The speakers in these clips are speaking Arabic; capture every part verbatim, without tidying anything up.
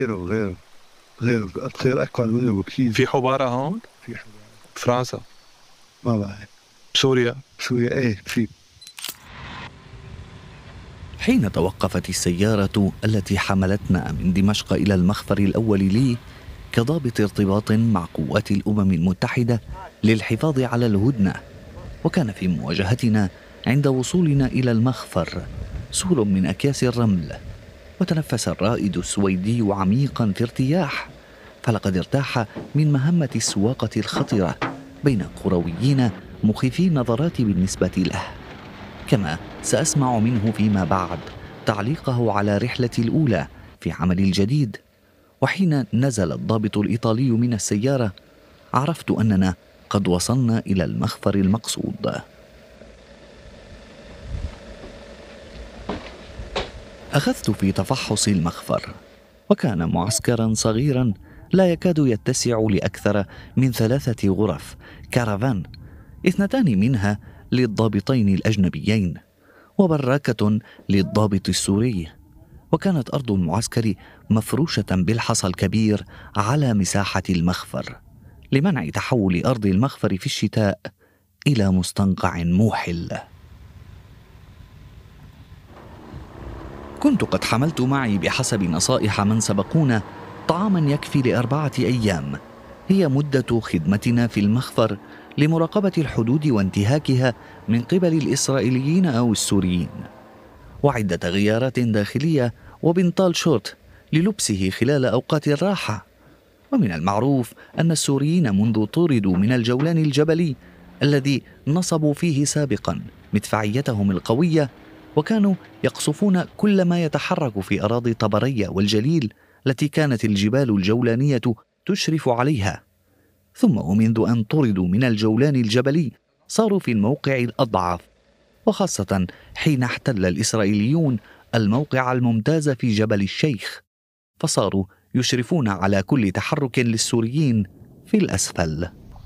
غيره غيره غيره تصير أقوى منه بكثير. في حبارة هون؟ في حدا. فرنسا؟ ما بعرف. سوريا؟ سوريا إيه في. حين توقفت السيارة التي حملتنا من دمشق إلى المخفر الأول لي كضابط ارتباط مع قوات الأمم المتحدة للحفاظ على الهدنة، وكان في مواجهتنا عند وصولنا إلى المخفر سور من أكياس الرمل، وتنفس الرائد السويدي عميقا في ارتياح، فلقد ارتاح من مهمة السواقة الخطرة بين قرويين مخيفي النظرات بالنسبة له. كما سأسمع منه فيما بعد تعليقه على رحلتي الأولى في عملي الجديد. وحين نزل الضابط الإيطالي من السيارة عرفت أننا قد وصلنا إلى المخفر المقصود. أخذت في تفحص المخفر، وكان معسكرا صغيرا لا يكاد يتسع لأكثر من ثلاثة غرف كارافان، اثنتان منها للضابطين الأجنبيين وبراكة للضابط السوري. وكانت أرض المعسكر مفروشة بالحصى الكبير على مساحة المخفر لمنع تحول أرض المخفر في الشتاء إلى مستنقع موحل. كنت قد حملت معي بحسب نصائح من سبقونا طعاما يكفي لأربعة أيام، هي مدة خدمتنا في المخفر لمراقبة الحدود وانتهاكها من قبل الإسرائيليين أو السوريين، وعدة غيارات داخلية وبنطال شورت للبسه خلال أوقات الراحة. ومن المعروف أن السوريين منذ طردوا من الجولان الجبلي الذي نصبوا فيه سابقا مدفعيتهم القوية، وكانوا يقصفون كل ما يتحرك في أراضي طبرية والجليل التي كانت الجبال الجولانية تشرف عليها، ثم ومنذ أن طردوا من الجولان الجبلي صاروا في الموقع الأضعف، وخاصة حين احتل الإسرائيليون الموقع الممتاز في جبل الشيخ، فصاروا يشرفون على كل تحرك للسوريين في الأسفل.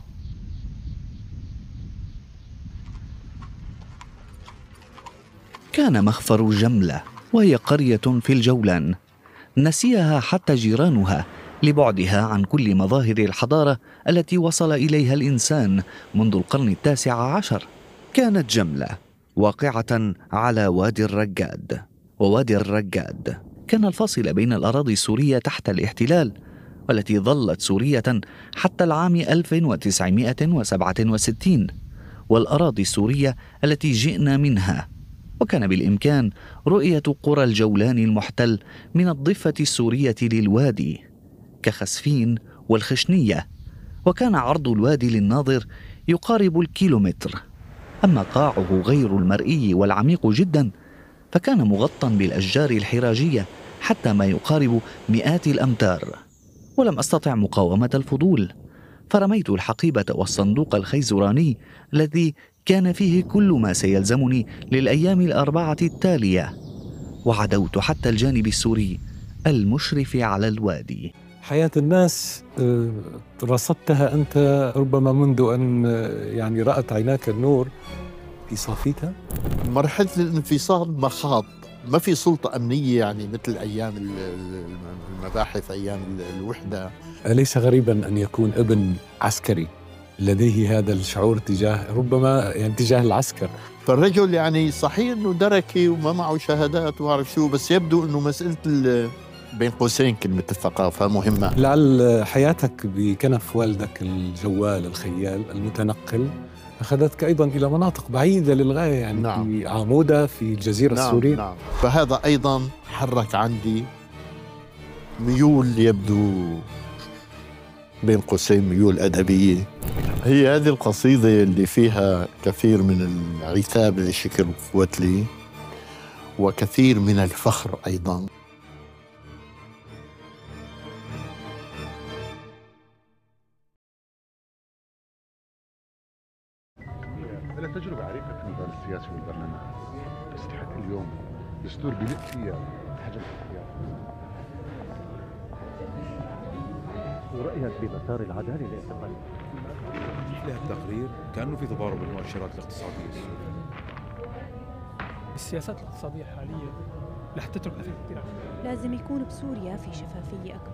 كان مخفر جملة، وهي قرية في الجولان نسيها حتى جيرانها لبعدها عن كل مظاهر الحضارة التي وصل إليها الإنسان منذ القرن التاسع عشر. كانت جملة واقعة على وادي الرقاد، ووادي الرقاد كان الفاصل بين الأراضي السورية تحت الاحتلال، والتي ظلت سورية حتى العام ألف وتسعمائة وسبعة وستين، والأراضي السورية التي جئنا منها. وكان بالإمكان رؤية قرى الجولان المحتل من الضفة السورية للوادي كخسفين والخشنية، وكان عرض الوادي للناظر يقارب الكيلومتر، أما قاعه غير المرئي والعميق جدا فكان مغطى بالأشجار الحراجية حتى ما يقارب مئات الأمتار. ولم أستطع مقاومة الفضول، فرميت الحقيبة والصندوق الخيزراني الذي كان فيه كل ما سيلزمني للأيام الأربعة التالية، وعدوت حتى الجانب السوري المشرف على الوادي. حياة الناس رصدتها أنت ربما منذ أن يعني رأت عيناك النور في صافيتها. مرحلة الانفصال مخاض، ما في سلطة أمنية يعني مثل أيام المباحث أيام الوحدة. أليس غريبا أن يكون ابن عسكري لديه هذا الشعور تجاه ربما يعني تجاه العسكر؟ فالرجل يعني صحيح أنه دركي وما معه شهادات وعرف شو، بس يبدو أنه مسألة بين قوسين كلمة الثقافة مهمة. لعل حياتك بكنف والدك الجوال الخيال المتنقل أخذتك أيضا إلى مناطق بعيدة للغاية، يعني نعم. في عمودة في الجزيرة نعم السورية. نعم. فهذا أيضا حرك عندي ميول يبدو بين قوسين ميول أدبية. هي هذه القصيدة اللي فيها كثير من العتاب لشكل قوتلي وكثير من الفخر أيضا. لها تجربة عريقة في المجال السياسي والبرلمان، تستحق اليوم دستور بلق فيها حجم الاختيار. ورأيك بمسار العدالة الاعتقالية؟ لها التقرير كأنه في تضارب المؤشرات الاقتصادية السورية. السياسات الاقتصادية حاليا رح تترك أثر كثير. لازم يكون بسوريا في شفافية أكبر.